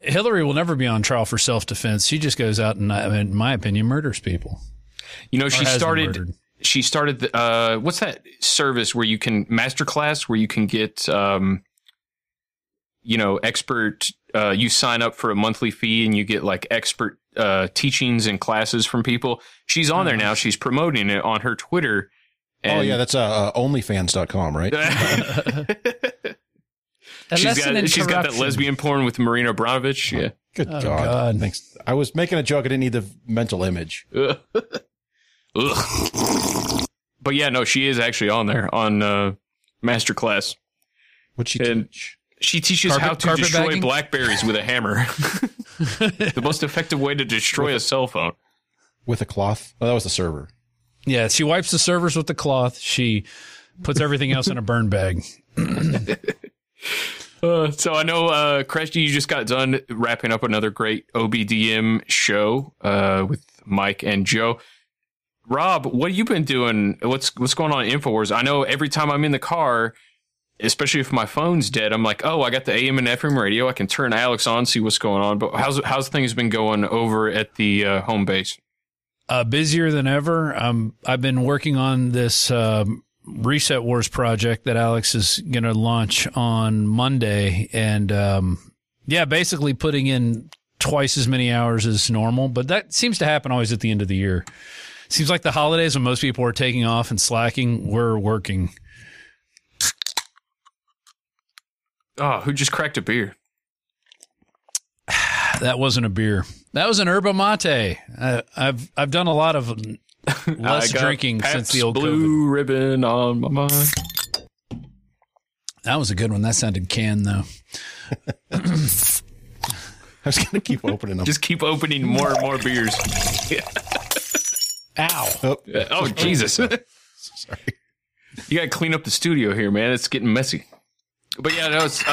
Hillary will never be on trial for self-defense. She just goes out and, in my opinion, murders people. You know, she started what's that service where you can masterclass where you can get expert you sign up for a monthly fee and you get like expert teachings and classes from people. She's on there now. She's promoting it on her Twitter. And that's onlyfans.com, right? She's got that lesbian porn with Marina Abramovich. Yeah. Good God. Thanks. I was making a joke. I didn't need the mental image. Ugh. But yeah, no, she is actually on there on Masterclass. What'd she teach? She teaches how to destroy BlackBerries with a hammer. The most effective way to destroy a cell phone. With a cloth? Oh, that was the server. Yeah, she wipes the servers with the cloth. She puts everything else in a burn bag. So I know, Cresty, you just got done wrapping up another great OBDM show with Mike and Joe. Rob, what have you been doing? What's going on in InfoWars? I know every time I'm in the car, especially if my phone's dead, I'm like, oh, I got the AM and FM radio. I can turn Alex on, see what's going on. But how's things been going over at the home base? Busier than ever. I've been working on this Reset Wars project that Alex is going to launch on Monday. And basically putting in twice as many hours as normal. But that seems to happen always at the end of the year. Seems like the holidays when most people are taking off and slacking, we're working. Oh, who just cracked a beer? That wasn't a beer. That was an yerba mate. I've done a lot of less drinking since the old blue COVID. Ribbon on my mind. That was a good one. That sounded canned, though. I was going to keep opening them. Just keep opening more and more beers. Yeah. Ow. Oh, Jesus. Sorry. You got to clean up the studio here, man. It's getting messy. But yeah, no, it's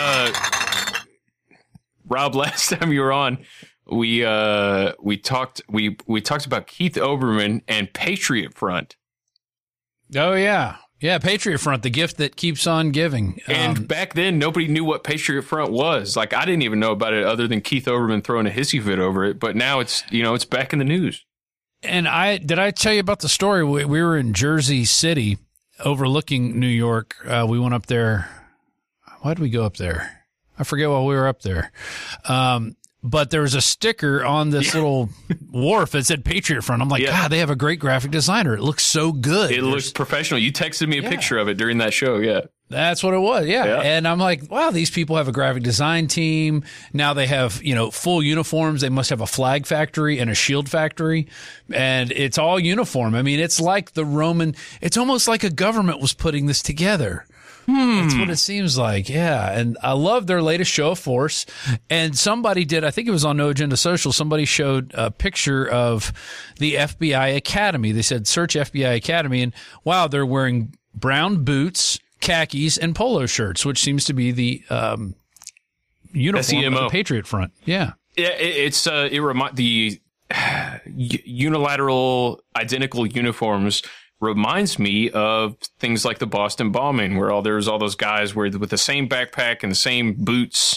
Rob, last time you were on, we talked about Keith Olbermann and Patriot Front. Oh yeah. Yeah, Patriot Front, the gift that keeps on giving. And back then nobody knew what Patriot Front was. Like I didn't even know about it other than Keith Olbermann throwing a hissy fit over it, but now it's back in the news. And did I tell you about the story? We were in Jersey City overlooking New York. We went up there. Why did we go up there? I forget why we were up there. But there was a sticker on this little wharf that said Patriot Front. I'm like, God, they have a great graphic designer. It looks so good. It looks professional. You texted me a picture of it during that show. Yeah. That's what it was. Yeah. And I'm like, wow, these people have a graphic design team. Now they have, full uniforms. They must have a flag factory and a shield factory. And it's all uniform. I mean, it's like it's almost like a government was putting this together. That's what it seems like. Yeah. And I love their latest show of force. And somebody did, I think it was on No Agenda Social, somebody showed a picture of the FBI Academy. They said, search FBI Academy. And wow, they're wearing brown boots, khakis, and polo shirts, which seems to be the uniform of the Patriot Front. Yeah. Yeah. It's the unilateral identical uniforms reminds me of things like the Boston bombing, where there's all those guys with the same backpack and the same boots.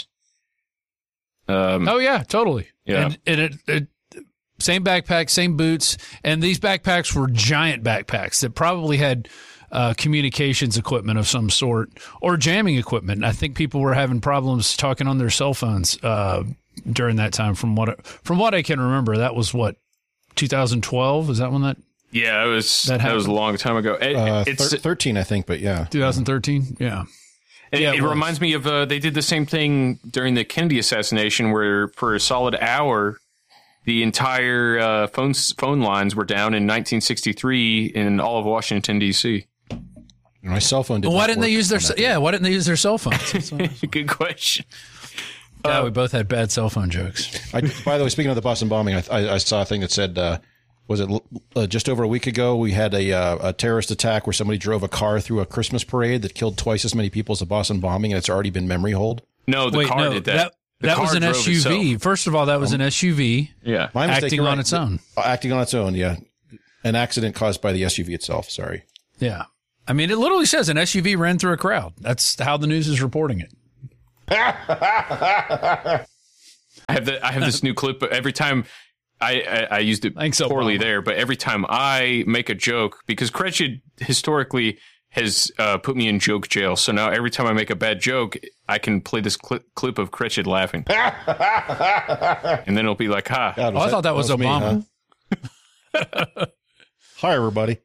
Oh yeah, totally. Yeah, and it same backpack, same boots, and these backpacks were giant backpacks that probably had communications equipment of some sort or jamming equipment. I think people were having problems talking on their cell phones during that time. From what I can remember, that was 2012. Is that when that? Yeah, that was a long time ago. It's 13, I think, but yeah. 2013, yeah. It reminds me of they did the same thing during the Kennedy assassination, where for a solid hour, the entire phone lines were down in 1963 in all of Washington, D.C. My cell phone did. Why didn't they use their cell phones? Good question. Yeah, we both had bad cell phone jokes. By the way, speaking of the Boston bombing, I saw a thing that said, was it just over a week ago, we had a terrorist attack where somebody drove a car through a Christmas parade that killed twice as many people as the Boston bombing, and it's already been memory hold? No, the car did that. That was an SUV. Itself. First of all, that was an SUV. Yeah. Acting on its own. Acting on its own, yeah. An accident caused by the SUV itself, sorry. Yeah. I mean, it literally says an SUV ran through a crowd. That's how the news is reporting it. I have this new clip. But every time I used it poorly there, but every time I make a joke, because Cretched historically has put me in joke jail. So now every time I make a bad joke, I can play this clip of Cretched laughing. And then it'll be like, ha. God, I thought that was Obama. Me, huh? Hi, everybody.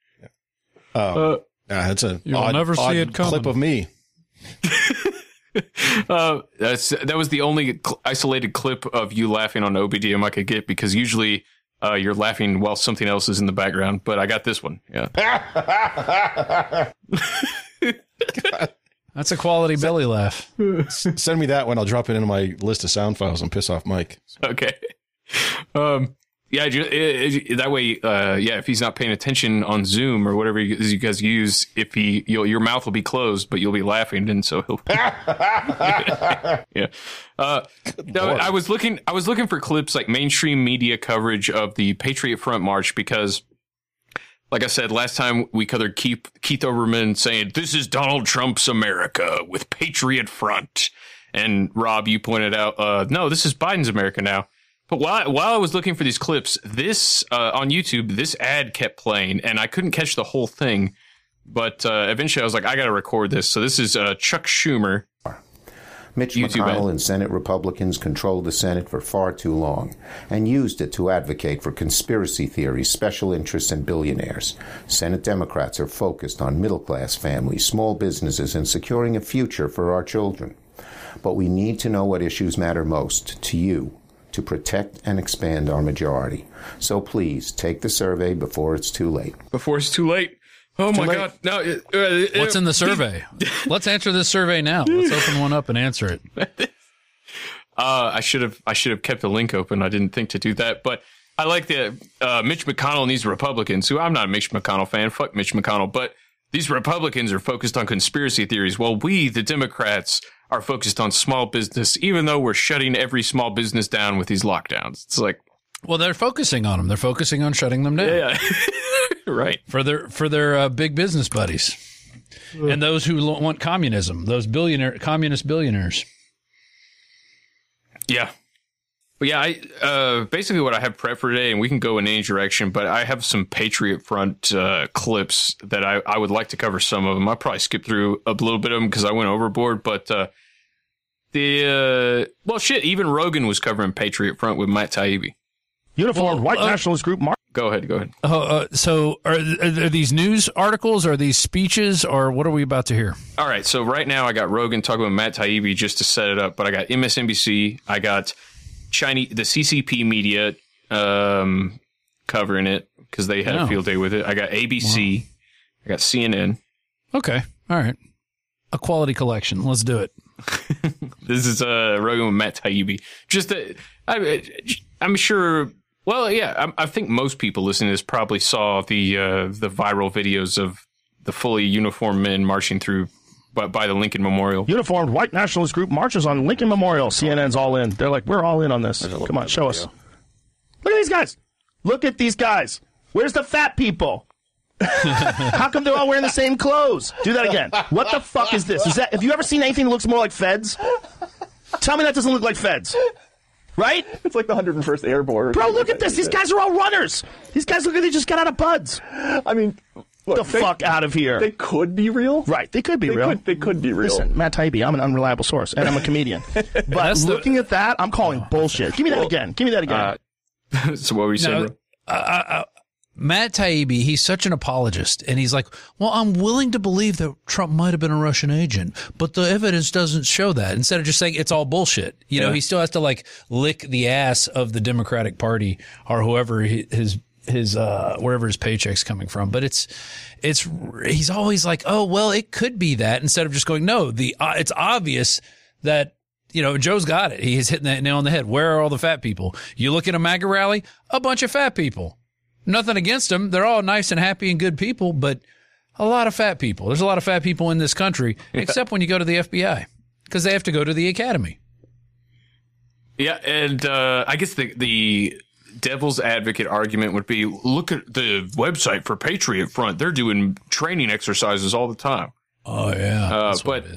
That's a odd clip of me. That was the only isolated clip of you laughing on OBDM I could get, because usually you're laughing while something else is in the background, but I got this one. Yeah. That's a quality belly laugh. Send me that one. I'll drop it into my list of sound files and piss off Mike. Okay. Yeah, that way, if he's not paying attention on Zoom or whatever you guys use, your mouth will be closed, but you'll be laughing, and so he'll. Yeah. No, I was looking for clips like mainstream media coverage of the Patriot Front March, because, like I said last time, we covered Keith Olbermann saying this is Donald Trump's America with Patriot Front, and Rob, you pointed out, no, this is Biden's America now. But while I was looking for these clips, this on YouTube, this ad kept playing, and I couldn't catch the whole thing. But eventually, I was like, I got to record this. So this is Chuck Schumer. Mitch McConnell and Senate Republicans controlled the Senate for far too long and used it to advocate for conspiracy theories, special interests, and billionaires. Senate Democrats are focused on middle-class families, small businesses, and securing a future for our children. But we need to know what issues matter most to you, to protect and expand our majority. So please take the survey before it's too late. Before it's too late. Oh my God! No, what's in the survey? Let's answer this survey now. Let's open one up and answer it. I should have kept the link open. I didn't think to do that, but I like the Mitch McConnell and these Republicans. Who I'm not a Mitch McConnell fan. Fuck Mitch McConnell, but these Republicans are focused on conspiracy theories, while we, the Democrats, are focused on small business, even though we're shutting every small business down with these lockdowns. It's like, well, they're focusing on them. They're focusing on shutting them down. Yeah. Right. For their big business buddies and those who want communism, those communist billionaires. Yeah. But yeah, I basically what I have prepped for today, and we can go in any direction, but I have some Patriot Front clips that I would like to cover some of them. I'll probably skip through a little bit of them because I went overboard, but even Rogan was covering Patriot Front with Matt Taibbi. Uniformed white nationalist group. Go ahead. So are these news articles, are these speeches, or what are we about to hear? All right. So right now I got Rogan talking about Matt Taibbi just to set it up, but I got MSNBC. I got the CCP media covering it because they had a field day with it. I got ABC. Wow. I got CNN. Okay. All right. A quality collection. Let's do it. This is Rogan with Matt Taibbi. I'm sure. Well, yeah, I think most people listening to this probably saw the viral videos of the fully uniformed men marching through by the Lincoln Memorial. Uniformed white nationalist group marches on Lincoln Memorial. CNN's all in. They're like, we're all in on this. Come on, show us. Look at these guys. Look at these guys. Where's the fat people? How come they're all wearing the same clothes? Do that again. What the fuck is this? Have you ever seen anything that looks more like Feds? Tell me that doesn't look like Feds. Right? It's like the 101st Airborne. Bro, look at this. These guys are all runners. These guys look like they just got out of buds. I mean, look, fuck out of here. They could be real. Right. They could be real. They could be real. Listen, Matt Taibbi, I'm an unreliable source, and I'm a comedian. But looking at that, I'm calling bullshit. Give me that again. Give me that again. So what were you saying, bro? Matt Taibbi, he's such an apologist, and he's like, well, I'm willing to believe that Trump might have been a Russian agent, but the evidence doesn't show that. Instead of just saying it's all bullshit. You know, he still has to like lick the ass of the Democratic Party or whoever his wherever his paycheck's coming from. But he's always like, oh, well, it could be that, instead of just going, no, it's obvious that, you know, Joe's got it. He's hitting that nail on the head. Where are all the fat people? You look at a MAGA rally, a bunch of fat people. Nothing against them. They're all nice and happy and good people, but a lot of fat people. There's a lot of fat people in this country, except when you go to the FBI, because they have to go to the academy. Yeah, and I guess the devil's advocate argument would be, look at the website for Patriot Front. They're doing training exercises all the time. Oh, yeah. That's what it is.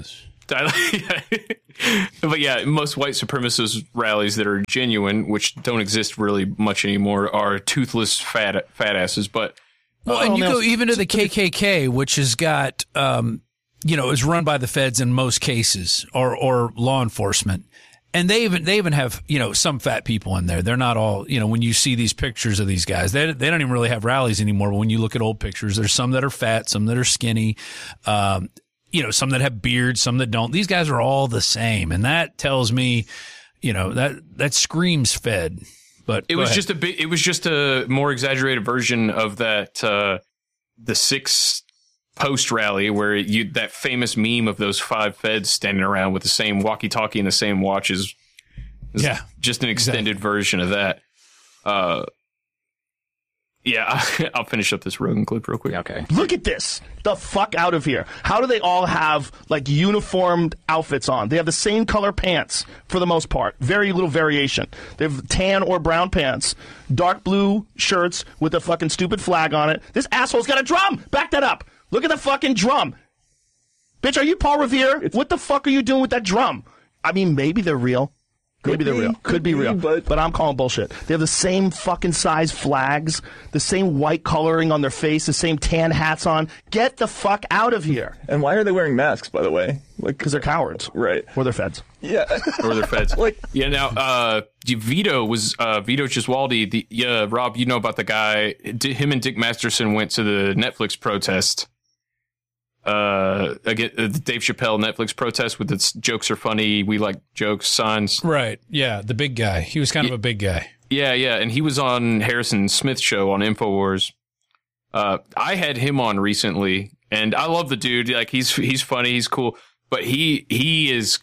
But yeah, most white supremacist rallies that are genuine, which don't exist really much anymore, are toothless fat asses. But and you go even to the KKK, which has got is run by the feds in most cases, or law enforcement. And they even have, some fat people in there. They're not all, when you see these pictures of these guys, they don't even really have rallies anymore. But when you look at old pictures, there's some that are fat, some that are skinny, some that have beards, some that don't. These guys are all the same. And that tells me, that screams Fed. But it was just a more exaggerated version of that, the 6 post rally where that famous meme of those 5 feds standing around with the same walkie-talkie and the same watches. Just an extended version of that. I'll finish up this Rogan clip real quick. Okay. Look at this. The fuck out of here. How do they all have like uniformed outfits on? They have the same color pants for the most part. Very little variation. They have tan or brown pants, dark blue shirts with a fucking stupid flag on it. This asshole's got a drum. Back that up. Look at the fucking drum. Bitch, are you Paul Revere? What the fuck are you doing with that drum? I mean, maybe they're real. Maybe they're real. Could be real. But I'm calling bullshit. They have the same fucking size flags, the same white coloring on their face, the same tan hats on. Get the fuck out of here. And why are they wearing masks, by the way? Because they're cowards. Right. Or they're feds. Yeah. Or they're feds. Now, Vito Giswaldi. Rob, you know about the guy. Him and Dick Masterson went to the Netflix protest. Again, the Dave Chappelle Netflix protest with its "jokes are funny, we like jokes" signs. Right. Yeah. The big guy. He was kind of a big guy. Yeah. And he was on Harrison Smith's show on InfoWars. I had him on recently, and I love the dude. Like he's funny, he's cool, but he is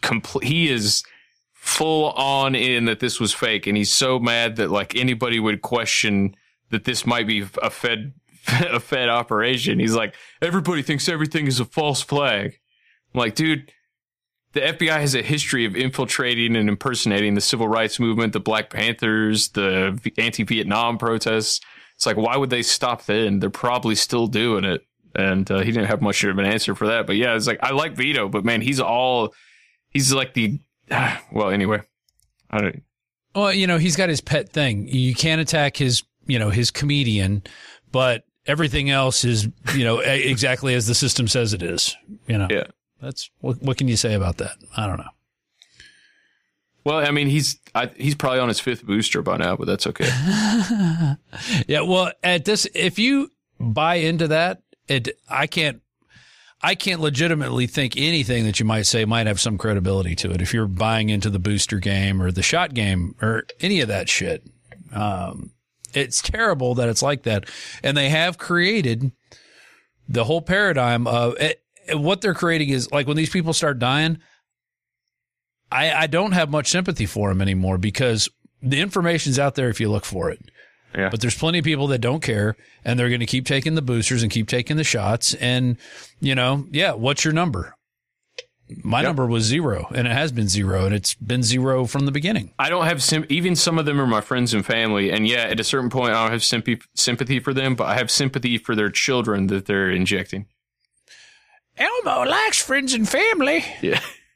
full on in that this was fake, and he's so mad that like anybody would question that this might be a Fed operation. He's like, everybody thinks everything is a false flag. I'm like, dude, the FBI has a history of infiltrating and impersonating the civil rights movement, the Black Panthers, the anti-Vietnam protests. It's like, why would they stop then? They're probably still doing it. And he didn't have much of an answer for that. But yeah, it's like, I like Vito, but man, he's like the, well, anyway. Well, he's got his pet thing. You can't attack his comedian, but everything else is, exactly as the system says it is. Yeah. That's what can you say about that? I don't know. Well, I mean, he's probably on his 5th booster by now, but that's okay. Yeah. Well, if you buy into that, I can't legitimately think anything that you might say might have some credibility to it. If you're buying into the booster game or the shot game or any of that shit, it's terrible that it's like that. And they have created the whole paradigm of it. What they're creating is like when these people start dying, I don't have much sympathy for them anymore because the information's out there if you look for it. Yeah. But there's plenty of people that don't care and they're going to keep taking the boosters and keep taking the shots. And, what's your number? My number was 0 and it has been 0 and it's been 0 from the beginning. I don't have even some of them are my friends and family. And yeah, at a certain point, I don't have sympathy for them, but I have sympathy for their children that they're injecting. Elmo likes friends and family. Yeah.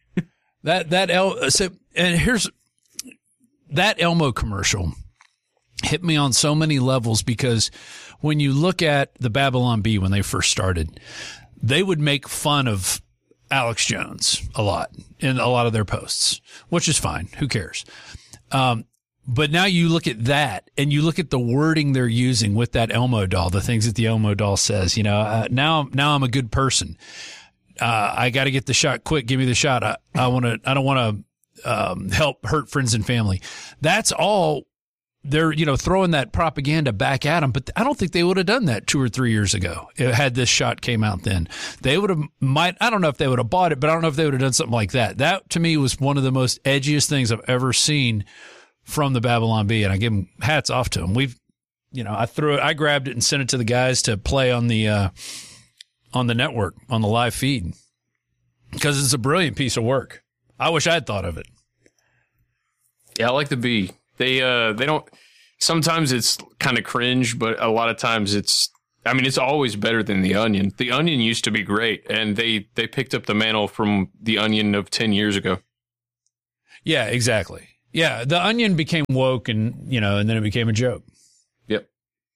And here's that Elmo commercial hit me on so many levels because when you look at the Babylon Bee when they first started, they would make fun of Alex Jones a lot in a lot of their posts, which is fine. Who cares? But now you look at that and you look at the wording they're using with that Elmo doll, the things that the Elmo doll says, now I'm a good person. I got to get the shot quick. Give me the shot. I don't want to help hurt friends and family. That's all. They're, throwing that propaganda back at them, but I don't think they would have done that 2 or 3 years ago. Had this shot came out then, they would have I don't know if they would have bought it, but I don't know if they would have done something like that. That to me was one of the most edgiest things I've ever seen from the Babylon Bee. And I give them hats off to them. I grabbed it and sent it to the guys to play on the network, on the live feed, because it's a brilliant piece of work. I wish I'd thought of it. Yeah. I like the Bee. They don't, sometimes it's kind of cringe, but a lot of times it's I mean, it's always better than The Onion. The Onion used to be great, and they picked up the mantle from The Onion of 10 years ago. Yeah, exactly. Yeah, The Onion became woke, and and then it became a joke. Yep.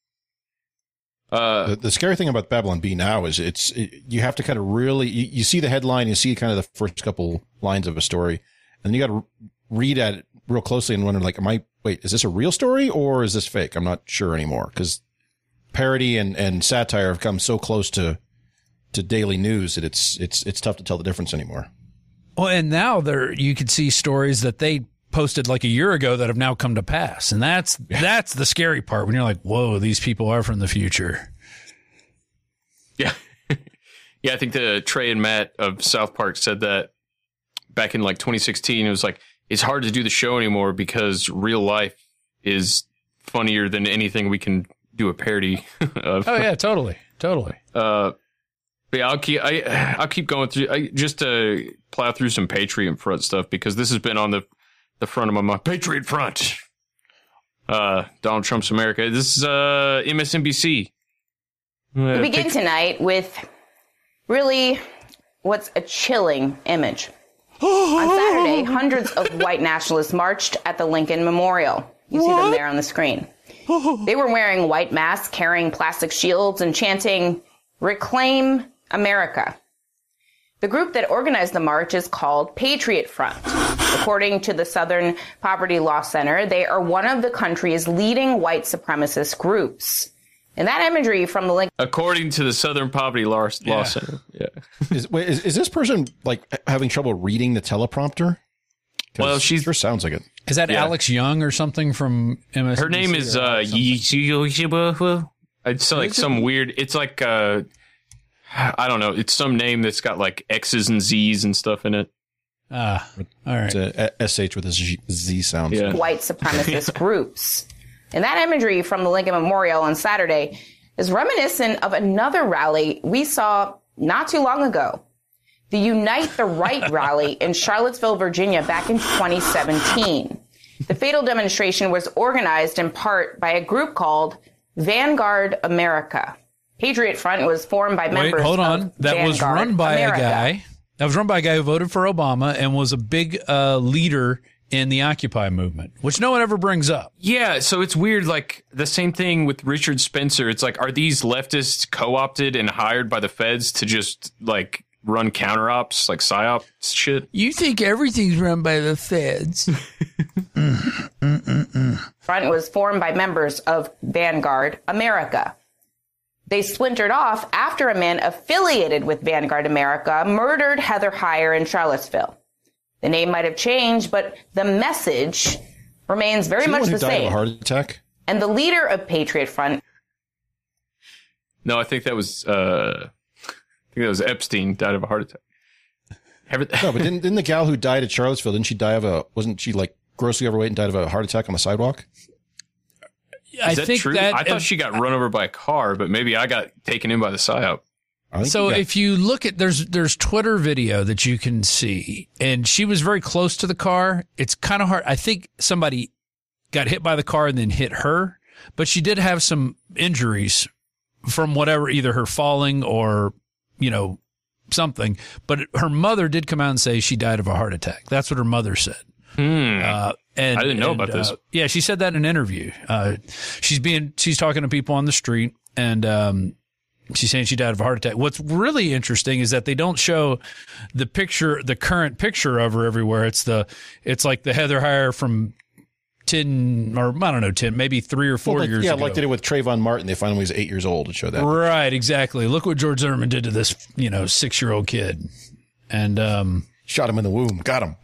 The scary thing about Babylon Bee now is you have to kind of really you see the headline, you see kind of the first couple lines of a story, and you got to read at it real closely and wonder, like, is this a real story or is this fake? I'm not sure anymore, because parody and satire have come so close to daily news that it's tough to tell the difference anymore. Well, and now you could see stories that they posted like a year ago that have now come to pass, and that's the scary part, when you're like, whoa, these people are from the future. Yeah. Yeah, I think the Trey and Matt of South Park said that back in like 2016. It was like, it's hard to do the show anymore because real life is funnier than anything we can do a parody of. Oh yeah, totally. But yeah, I'll keep going through just to plow through some Patriot Front stuff, because this has been on the front of my mind. Patriot Front. Donald Trump's America. This is MSNBC. We begin tonight with really what's a chilling image. On Saturday, hundreds of white nationalists marched at the Lincoln Memorial. You see them there on the screen. They were wearing white masks, carrying plastic shields, and chanting, "Reclaim America." The group that organized the march is called Patriot Front. According to the Southern Poverty Law Center, they are one of the country's leading white supremacist groups. And that imagery from the Lincoln... According to the Southern Poverty Law Center. Yeah. Is this person like having trouble reading the teleprompter? Well, she sure sounds like it. Is that Alex Young or something from MSNBC? Her name is it's like some weird. It's like I don't know. It's some name that's got like X's and Z's and stuff in it. All right. It's a SH with a Z sound. Yeah. White supremacist groups. And that imagery from the Lincoln Memorial on Saturday is reminiscent of another rally we saw not too long ago. The Unite the Right rally in Charlottesville, Virginia, back in 2017. The fatal demonstration was organized in part by a group called Vanguard America. Patriot Front was formed by members hold on. of That Vanguard was run by America. a guy. That was run by a guy who voted for Obama and was a big leader in the Occupy movement, which no one ever brings up. Yeah, so it's weird, like the same thing with Richard Spencer. It's like, are these leftists co-opted and hired by the feds to just like run counter-ops, like PSYOP shit? You think everything's run by the feds. Front was formed by members of Vanguard America. They splintered off after a man affiliated with Vanguard America murdered Heather Heyer in Charlottesville. The name might have changed, but the message remains very much the same. Died of a heart attack? And the leader of Patriot Front. No, I think that was Epstein died of a heart attack. No, but didn't the gal who died at Charlottesville, didn't she die wasn't she like grossly overweight and died of a heart attack on the sidewalk? Is that true? I thought she got run over by a car, but maybe I got taken in by the PSYOP. So if you look at, there's Twitter video that you can see, and she was very close to the car. It's kind of hard. I think somebody got hit by the car and then hit her, but she did have some injuries from whatever, either her falling or, something. But her mother did come out and say she died of a heart attack. That's what her mother said. I didn't know about this. Yeah, she said that in an interview. She's talking to people on the street, and she's saying she died of a heart attack. What's really interesting is that they don't show the current picture of her everywhere. It's like the Heather Heyer from 10 maybe 3 or 4 years ago. Yeah, like they did with Trayvon Martin. They found him when he was 8 years old and showed that. Right, exactly. Look what George Zimmerman did to this, 6-year-old kid. And shot him in the womb. Got him.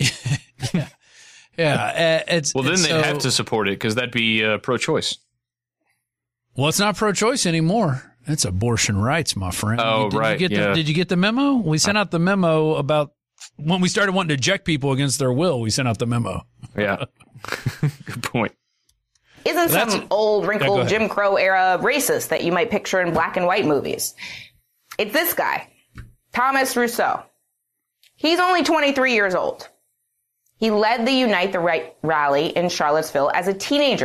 Yeah. Then they'd have to support it because that'd be pro-choice. Well, it's not pro-choice anymore. It's abortion rights, my friend. Oh, right. Did you get the memo? We sent out the memo about when we started wanting to eject people against their will. We sent out the memo. Yeah. Good point. Isn't some old, wrinkled Jim Crow era racist that you might picture in black and white movies? It's this guy, Thomas Rousseau. He's only 23 years old. He led the Unite the Right rally in Charlottesville as a teenager.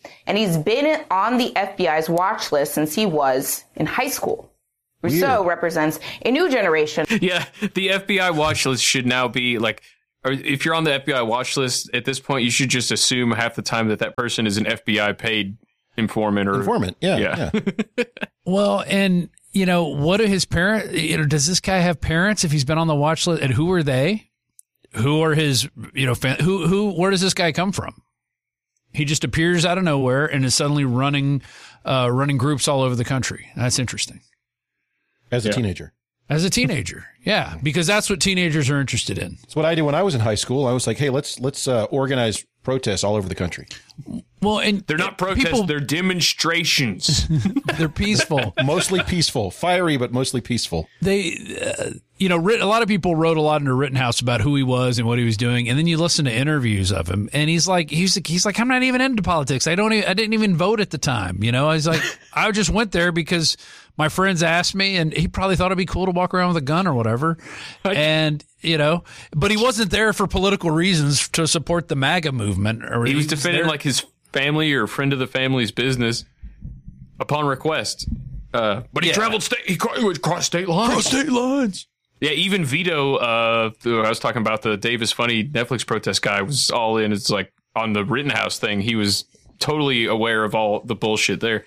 and he's been on the FBI's watch list since he was in high school. Rousseau represents a new generation. Yeah, the FBI watch list should now be like, or if you're on the FBI watch list at this point, you should just assume half the time that person is an FBI paid informant. Yeah. Well, and what are his parents? Does this guy have parents if he's been on the watch list? And who are they? Who are his? Where does this guy come from? He just appears out of nowhere and is suddenly running groups all over the country. That's interesting. As a teenager. As a teenager, yeah, because that's what teenagers are interested in. It's what I did when I was in high school. I was like, hey, let's organize protests all over the country. Well, and they're not protests; they're demonstrations. They're peaceful, mostly peaceful, fiery, but mostly peaceful. They, a lot of people wrote a lot in the Rittenhouse about who he was and what he was doing, and then you listen to interviews of him, and he's like, I'm not even into politics. I didn't even vote at the time. I was like, I just went there because my friends asked me, and he probably thought it'd be cool to walk around with a gun or whatever. And, but he wasn't there for political reasons to support the MAGA movement. He was defending like his family or friend of the family's business upon request. But he traveled he crossed state lines. Yeah, even Vito, who I was talking about, the Davis Funny Netflix protest guy, was all in. It's like on the Rittenhouse thing. He was totally aware of all the bullshit there.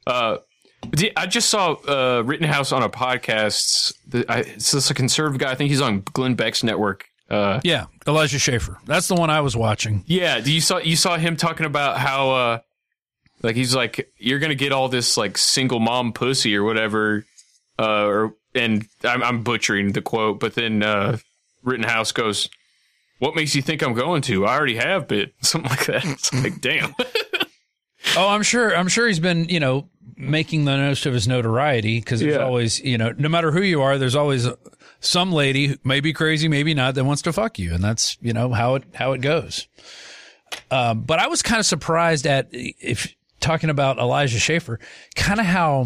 I just saw Rittenhouse on a podcast. It's just a conservative guy. I think he's on Glenn Beck's network. Elijah Schaffer. That's the one I was watching. Yeah, you saw him talking about how he's like, you're gonna get all this like single mom pussy or whatever, and I'm butchering the quote, but then Rittenhouse goes, "What makes you think I'm going to? I already have been." Something like that. It's like, damn. Oh, I'm sure he's been, making the most of his notoriety because there's always, no matter who you are, there's always some lady who may be crazy, maybe not, that wants to fuck you. And that's, how it goes. But I was kind of surprised at, if talking about Elijah Schaffer, kind of how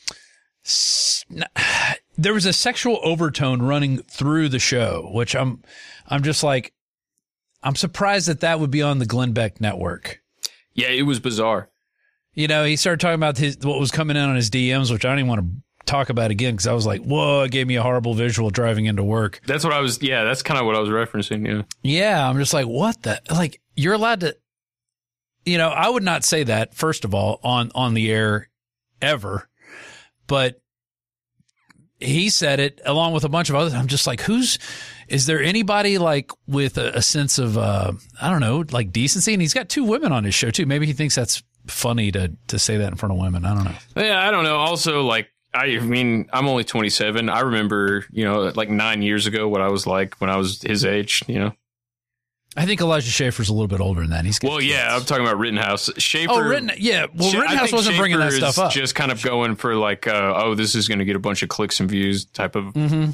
there was a sexual overtone running through the show, which I'm just like, I'm surprised that would be on the Glenn Beck network. Yeah, it was bizarre. He started talking about what was coming in on his DMs, which I don't even want to talk about again because I was like, whoa, it gave me a horrible visual driving into work. That's kind of what I was referencing. Yeah. Yeah. I'm just like, what the, like, you're allowed to, I would not say that, first of all, on the air ever, but he said it along with a bunch of others. I'm just like, is there anybody like with a sense of, I don't know, like decency? And he's got 2 women on his show too. Maybe he thinks that's funny to say that in front of women. I don't know. Yeah, I don't know. Also, like, I mean, I'm only 27. I remember, like 9 years ago what I was like when I was his age, I think Elijah Schaffer's a little bit older than that. I'm talking about Rittenhouse. Schaffer. Oh, Rittenhouse wasn't bringing that stuff up. Just kind of going for like, this is going to get a bunch of clicks and views type of. Mm-hmm.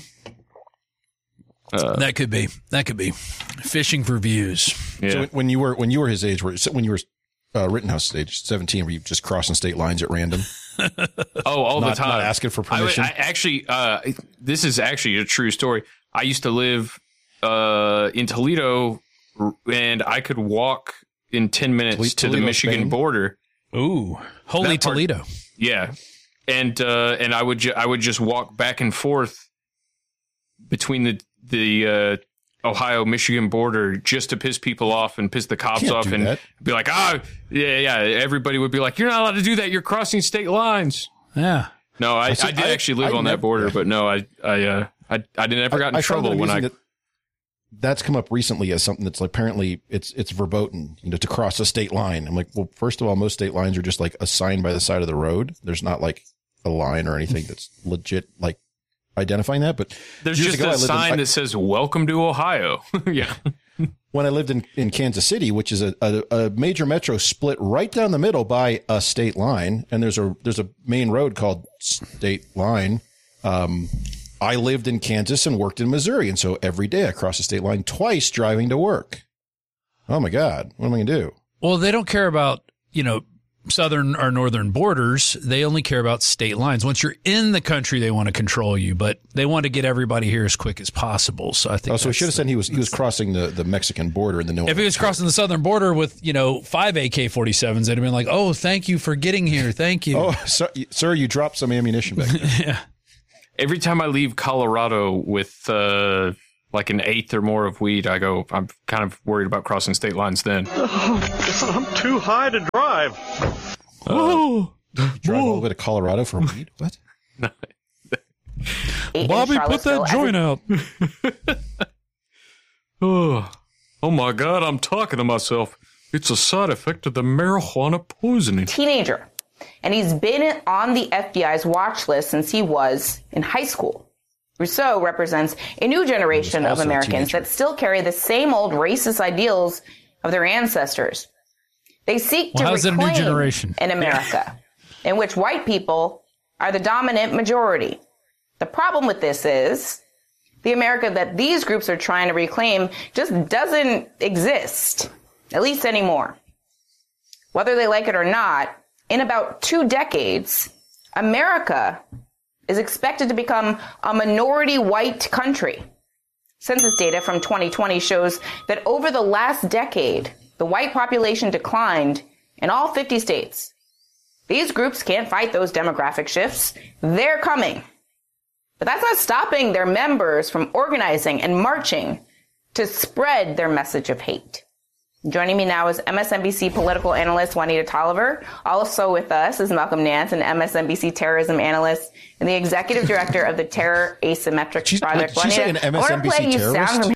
That could be fishing for views. Yeah. So when you were his age, when you were Rittenhouse age, 17, were you just crossing state lines at random? All the time, not asking for permission. This is actually a true story. I used to live in Toledo, and I could walk in 10 minutes to the Michigan border. Ooh, holy Toledo! Yeah, and I would just walk back and forth between the Ohio-Michigan border just to piss people off and piss the cops off and be like, everybody would be like, you're not allowed to do that. You're crossing state lines. Yeah. No, I did actually live on that border, but no, I never got in trouble when I. That's come up recently as something that's like, apparently it's verboten, to cross a state line. I'm like, well, first of all, most state lines are just like a sign by the side of the road. There's not like a line or anything that's legit, like identifying that. But there's just a sign that says "Welcome to Ohio." Yeah. When I lived in Kansas City, which is a major metro split right down the middle by a state line, and there's a main road called State Line. I lived in Kansas and worked in Missouri, and so every day I crossed the state line twice driving to work. Oh my God, what am I going to do? Well, they don't care about, southern or northern borders, they only care about state lines. Once you're in the country, they want to control you, but they want to get everybody here as quick as possible. So I think. Oh, so we should have said he was crossing the Mexican border, and then if he was crossing the southern border with 5 AK-47s, they'd have been like, "Oh, thank you for getting here, thank you." Oh, sir, you dropped some ammunition back there. Yeah. Every time I leave Colorado with like an eighth or more of weed, I'm kind of worried about crossing state lines then. Oh, I'm too high to drive. Drive all the way to Colorado for weed? What? Bobby, put that joint out. Oh my God, I'm talking to myself. It's a side effect of the marijuana poisoning. Teenager. And he's been on the FBI's watch list since he was in high school. Rousseau represents a new generation of Americans that still carry the same old racist ideals of their ancestors. They seek to reclaim an America in which white people are the dominant majority. The problem with this is the America that these groups are trying to reclaim just doesn't exist, at least anymore. Whether they like it or not, in about 2 decades, America is expected to become a minority white country. Census data from 2020 shows that over the last decade, the white population declined in all 50 states. These groups can't fight those demographic shifts. They're coming. But that's not stopping their members from organizing and marching to spread their message of hate. Joining me now is MSNBC political analyst Juanita Tolliver. Also with us is Malcolm Nance, an MSNBC terrorism analyst and the executive director of the Terror Asymmetrics Project. She's saying MSNBC terrorist?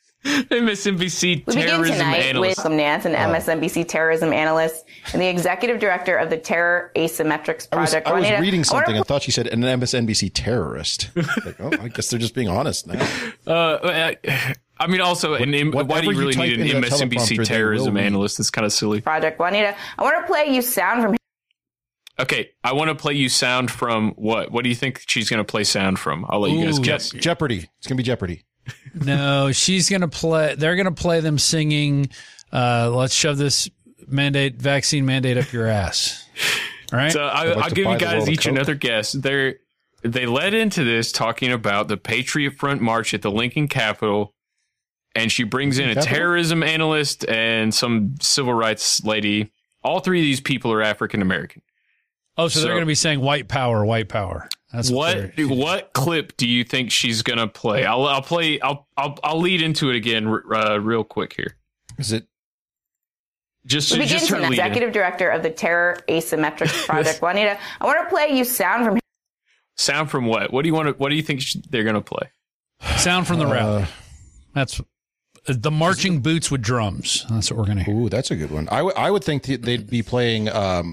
MSNBC terrorism analyst. With Malcolm Nance, an MSNBC terrorism analyst and the executive director of the Terror Asymmetrics Project. I was reading something. I thought she said an MSNBC terrorist. Like, I guess they're just being honest now. I mean, also, why do you really need an MSNBC terrorism analyst? It's kind of silly. Project Juanita, I want to play you sound from. Okay, I want to play you sound from what? What do you think she's going to play sound from? I'll let you guys guess. Jeopardy. It's going to be Jeopardy. No, she's going to play. They're going to play them singing. Let's shove this vaccine mandate up your ass. All right. So I'll give you guys each another guess. They led into this talking about the Patriot Front March at the Lincoln Capitol. And she brings in a terrorism analyst and some civil rights lady. All 3 of these people are African American. Oh, so they're going to be saying white power, white power. That's what clip do you think she's going to play? I'll lead into it again real quick here. Is it just her lead? Executive director of the Terror Asymmetrics Project, Juanita. I want to play you sound from. Sound from what? What do you think they're going to play? Sound from the rally. That's the marching boots with drums. That's what we're going to hear. Ooh, that's a good one. I would think they'd be playing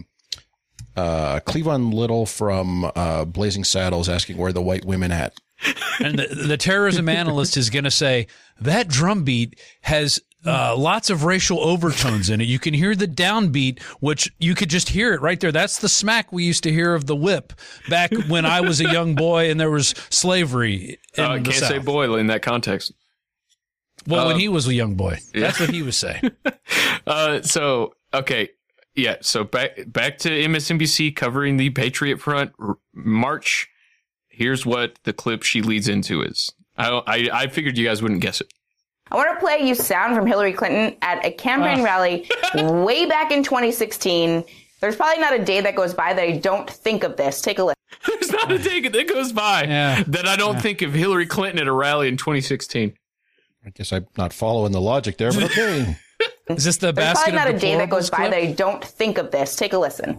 Cleavon Little from Blazing Saddles asking where the white women at. And the terrorism analyst is going to say, that drum beat has lots of racial overtones in it. You can hear the downbeat, which you could just hear it right there. That's the smack we used to hear of the whip back when I was a young boy and there was slavery in the can't South. say boy in that context. Well, when he was a young boy, that's what he was saying. So back to MSNBC covering the Patriot Front March. Here's what the clip she leads into is. I figured you guys wouldn't guess it. I want to play you sound from Hillary Clinton at a campaign rally way back in 2016. There's probably not a day that goes by that I don't think of this. Take a listen. There's not a day that goes by that I don't think of Hillary Clinton at a rally in 2016. I guess I'm not following the logic there, but okay. Is this the There's basket probably not of a day that goes by clip? that I don't think of this. Take a listen.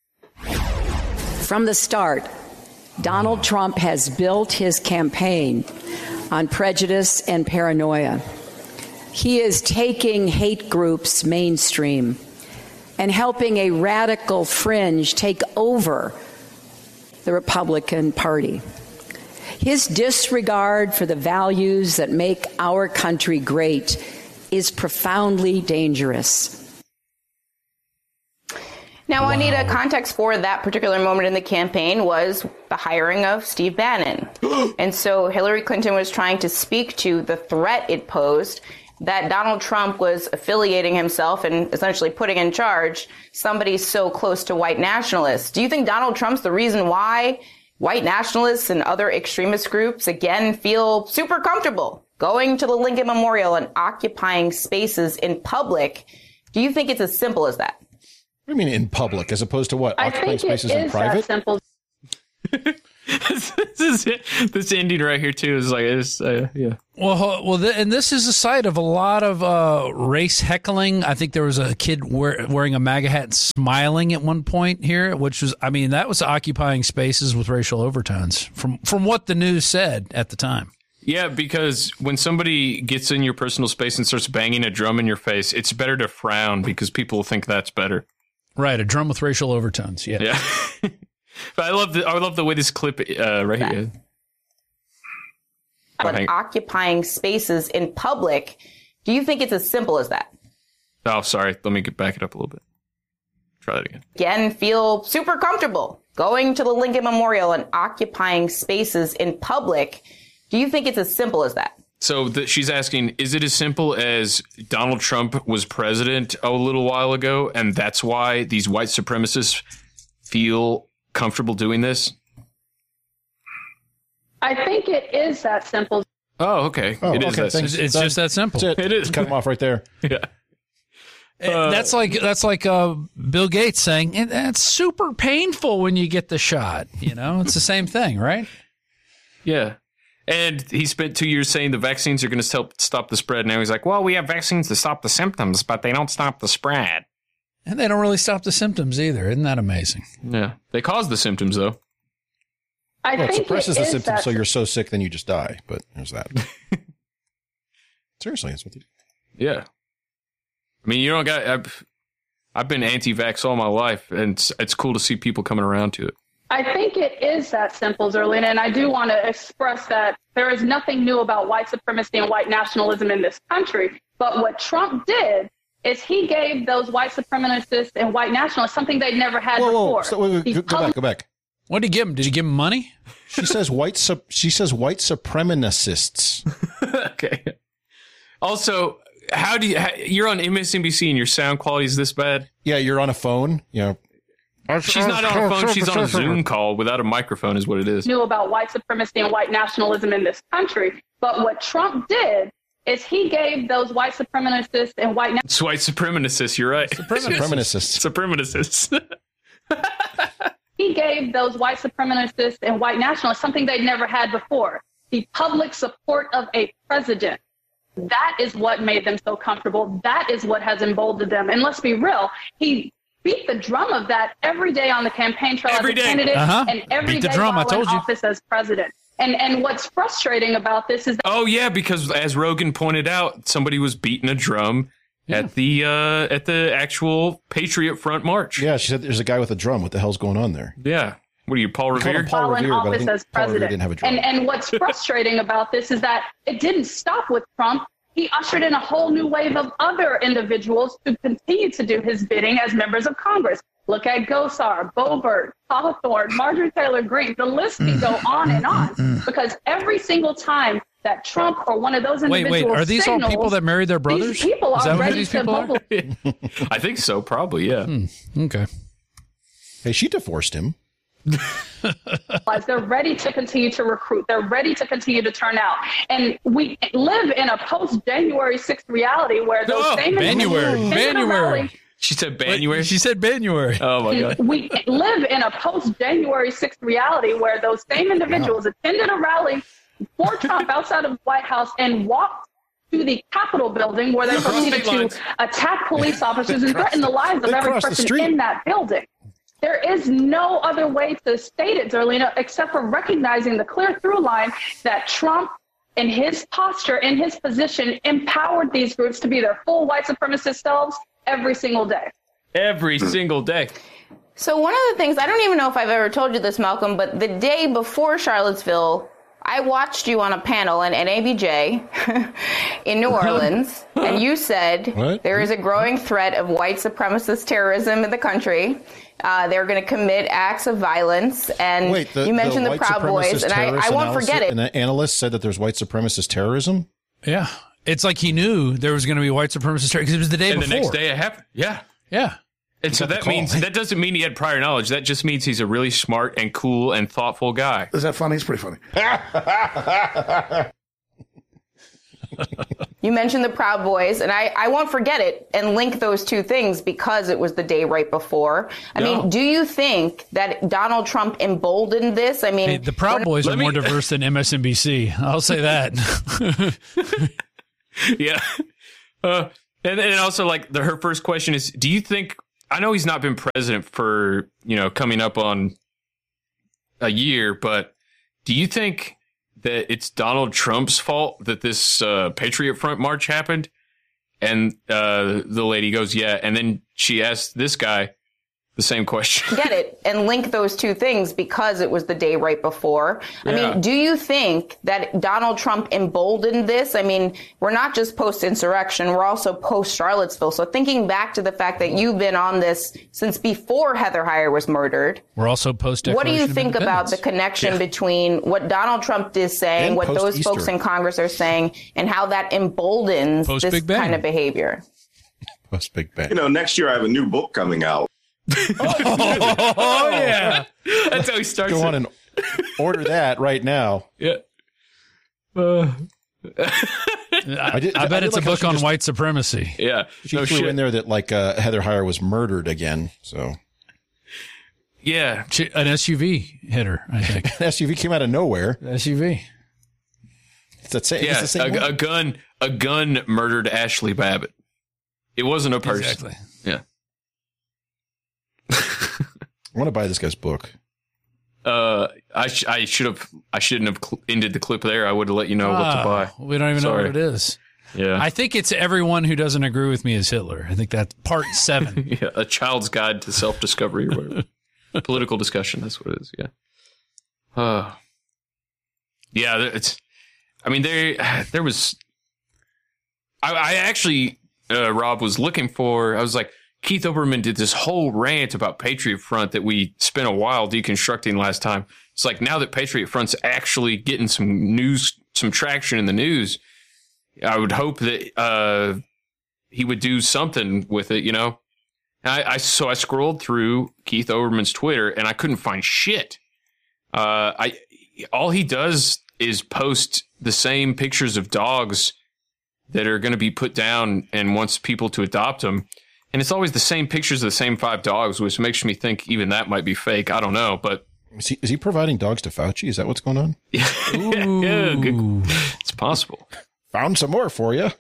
From the start, Donald Trump has built his campaign on prejudice and paranoia. He is taking hate groups mainstream and helping a radical fringe take over the Republican Party. His disregard for the values that make our country great is profoundly dangerous. Now, Juanita, context for that particular moment in the campaign was the hiring of Steve Bannon. And so Hillary Clinton was trying to speak to the threat it posed that Donald Trump was affiliating himself and essentially putting in charge somebody so close to white nationalists. Do you think Donald Trump's the reason why white nationalists and other extremist groups, again, feel super comfortable going to the Lincoln Memorial and occupying spaces in public? Do you think it's as simple as that? What do you mean in public, as opposed to what? I occupying think spaces it in is private? that simple. This ending right here too is like yeah. And this is a site of a lot of race heckling. I think there was a kid wearing a MAGA hat and smiling at one point here, which was, I mean, that was occupying spaces with racial overtones from what the news said at the time. Yeah, because when somebody gets in your personal space and starts banging a drum in your face, it's better to frown because people think that's better. Right, a drum with racial overtones. Yeah. But I love the way this clip right here. Occupying spaces in public. Do you think it's as simple as that? Oh, sorry. Let me back it up a little bit. Try that again. Again, feel super comfortable going to the Lincoln Memorial and occupying spaces in public. Do you think it's as simple as that? So she's asking, is it as simple as Donald Trump was president a little while ago, and that's why these white supremacists feel comfortable doing this? I think it is that simple. Oh, okay. It is. It's just that simple. It is. Cut him off right there. Yeah. That's like Bill Gates saying it's super painful when you get the shot. You know, it's the same thing, right? Yeah. And he spent 2 years saying the vaccines are going to help stop the spread. Now he's like, well, we have vaccines to stop the symptoms, but they don't stop the spread. And they don't really stop the symptoms either. Isn't that amazing? Yeah. They cause the symptoms, though. I think it suppresses the symptoms, that so you're so sick, then you just die. But there's that. Seriously, that's what they do. Yeah. I mean, you don't got... I've been anti-vax all my life, and it's cool to see people coming around to it. I think it is that simple, Zerlina, and I do want to express that there is nothing new about white supremacy and white nationalism in this country. But what Trump did is he gave those white supremacists and white nationalists something they'd never had before. Go back. What did he give him? Did he give him money? She says white supremacists. Okay. Also, you're on MSNBC and your sound quality is this bad? Yeah, you're on a phone. You know. She's not on a phone. She's on a Zoom call without a microphone is what it is. Knew about white supremacy and white nationalism in this country. But what Trump did is he gave those white supremacists and white... It's white supremacists, you're right. Supremacists. He gave those white supremacists and white nationalists something they'd never had before. The public support of a president. That is what made them so comfortable. That is what has emboldened them. And let's be real, he beat the drum of that every day on the campaign trail as a candidate and every day while in office as president. And what's frustrating about this is that... Oh, yeah, because as Rogan pointed out, somebody was beating a drum at the actual Patriot Front March. Yeah, she said there's a guy with a drum. What the hell's going on there? Yeah. What are you, Paul Revere? Paul Revere, in office as president. Didn't have a drum. And what's frustrating about this is that it didn't stop with Trump. He ushered in a whole new wave of other individuals who continue to do his bidding as members of Congress. Look at Gosar, Boebert, Hawthorne, Marjorie Taylor Greene. The list can go on and on because every single time that Trump or one of those individuals Wait, are these all people that married their brothers? These people are ready to bubble. I think so, probably, yeah. Okay. Hey, she divorced him. They're ready to continue to recruit. They're ready to continue to turn out. And we live in a post-January 6th reality where those same January. She said January? She said January. Oh, my God. We live in a post-January 6th reality where those same individuals attended a rally for Trump outside of the White House and walked to the Capitol building where they proceeded to attack police officers and threaten the lives of every person in that building. There is no other way to state it, Zerlina, except for recognizing the clear through line that Trump, in his posture, in his position, empowered these groups to be their full white supremacist selves every single day. Every single day. So one of the things, I don't even know if I've ever told you this, Malcolm, but the day before Charlottesville, I watched you on a panel in NABJ in New Orleans, and you said there is a growing threat of white supremacist terrorism in the country. They're going to commit acts of violence, and you mentioned the Proud Boys, and I won't forget it. An analyst said that there's white supremacist terrorism? Yeah. It's like he knew there was going to be white supremacist because it was the day before. And the next day it happened. Yeah. Yeah. And so that doesn't mean he had prior knowledge. That just means he's a really smart and cool and thoughtful guy. Is that funny? It's pretty funny. You mentioned the Proud Boys, and I won't forget it and link those two things because it was the day right before. I mean, do you think that Donald Trump emboldened this? I mean, hey, the Proud Boys are more diverse than MSNBC. I'll say that. Yeah. And also, like, her first question is, do you think, I know he's not been president for, coming up on a year, but do you think that it's Donald Trump's fault that this Patriot Front march happened? And the lady goes, yeah. And then she asked this guy the same question. Get it and link those two things because it was the day right before. Yeah. I mean, do you think that Donald Trump emboldened this? I mean, we're not just post-insurrection, we're also post-Charlottesville. So thinking back to the fact that you've been on this since before Heather Heyer was murdered. We're also post-Declaration. What do you think about the connection between what Donald Trump is saying, and what those folks in Congress are saying, and how that emboldens this kind of behavior? Post-Big Bang. Next year I have a new book coming out. Oh, yeah. That's how he starts. Go on and order that right now. Yeah. I bet it's a book on white supremacy. Yeah. She threw in there that Heather Heyer was murdered again. So. Yeah. An SUV hit her, I think. An SUV came out of nowhere. SUV. It's the same a gun murdered Ashley Babbitt. It wasn't a person. Exactly. Yeah. I want to buy this guy's book. I shouldn't have ended the clip there. I would have let you know what to buy. We don't even know what it is. Yeah. I think it's Everyone Who Doesn't Agree with Me is Hitler. I think that's part 7. Yeah, A Child's Guide to Self-Discovery or whatever. Political discussion, that's what it is, yeah. Yeah, there was... I actually, Rob, was looking for... I was like, Keith Olbermann did this whole rant about Patriot Front that we spent a while deconstructing last time. It's like, now that Patriot Front's actually getting some traction in the news, I would hope that he would do something with it, So I scrolled through Keith Olbermann's Twitter and I couldn't find shit. All he does is post the same pictures of dogs that are going to be put down and wants people to adopt them. And it's always the same pictures of the same 5 dogs, which makes me think even that might be fake. I don't know, but is he providing dogs to Fauci? Is that what's going on? Yeah, good. It's possible. Found some more for you.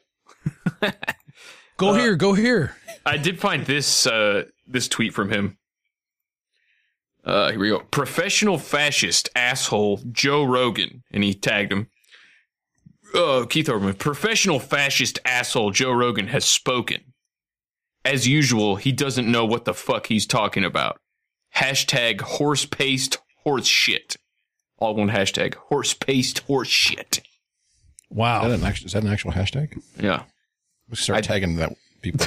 Go here. I did find this tweet from him. Here we go. Professional fascist asshole Joe Rogan, and he tagged him. Keith Olbermann. Professional fascist asshole Joe Rogan has spoken. As usual, he doesn't know what the fuck he's talking about. Hashtag horse paste horse shit. All one hashtag. Horse paste horse shit. Wow. Is that an actual hashtag? Yeah. We'll start tagging that people.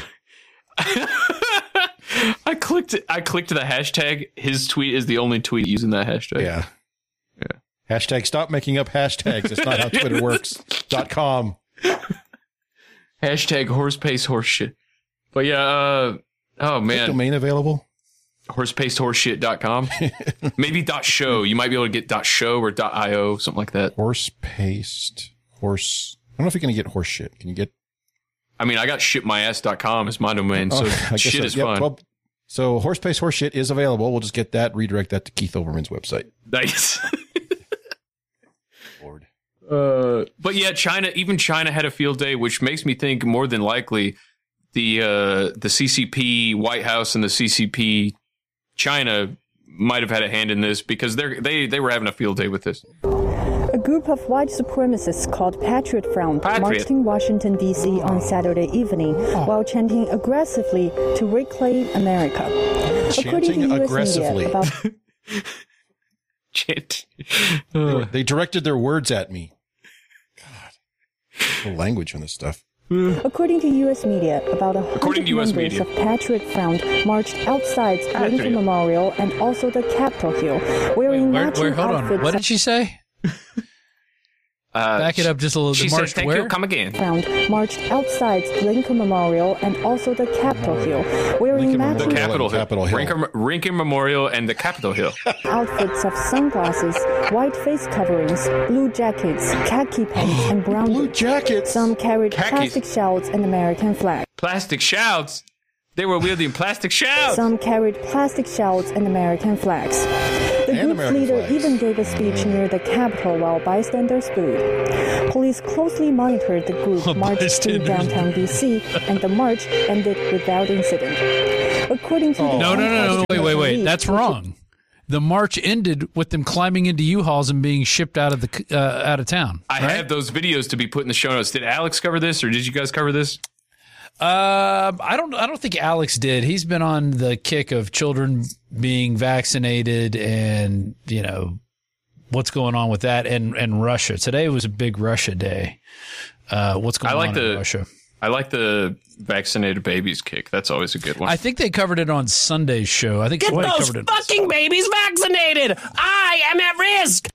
I clicked the hashtag. His tweet is the only tweet using that hashtag. Yeah. Hashtag stop making up hashtags. It's not how Twitter works. .com. Hashtag horse paste horse shit. But yeah, oh man. Is domain available? Horsepastehorshit.com. Maybe .show. You might be able to get .show or .io, something like that. Horse paste. Horse. I don't know if you're going to get horse shit. Can you get? I mean, I got shitmyass.com as my domain, so shit is fun. Well, so horse paste horse shit is available. We'll just get that, redirect that to Keith Olbermann's website. Nice. Lord. But yeah, China had a field day, which makes me think more than likely the CCP White House and the CCP China might have had a hand in this because they were having a field day with this. A group of white supremacists called Patriot Front marched in Washington, D.C. on Saturday evening while chanting aggressively to reclaim America. Chanting aggressively. They directed their words at me. God. The language on this stuff. According to U.S. media, about 100 members of Patriot Front marched outside Lincoln Memorial and also the Capitol Hill, wearing matching outfits. What did she say? Back it up just a little bit. She says, thank you, come again. Marched outside Lincoln Memorial and also the Capitol Hill, wearing matching Capitol Hill. Lincoln Memorial and the Capitol Hill. Outfits of sunglasses, white face coverings, blue jackets, khaki pants, and brown blue jackets. Some carried plastic shouts and American flags. Plastic shouts? They were wielding plastic shouts. Some carried plastic shouts and American flags. The group's leader even gave a speech near the Capitol while bystanders booed. Police closely monitored the group march through downtown D.C., and the march ended without incident. According to the No, wait. That's wrong. The march ended with them climbing into U-Hauls and being shipped out of town. I have those videos to be put in the show notes. Did Alex cover this, or did you guys cover this? I don't think Alex did. He's been on the kick of children being vaccinated and, what's going on with that and Russia. Today was a big Russia day. What's going on in Russia? I like the vaccinated babies kick. That's always a good one. I think they covered it on Sunday's show. I think Get those fucking babies vaccinated. I am at risk.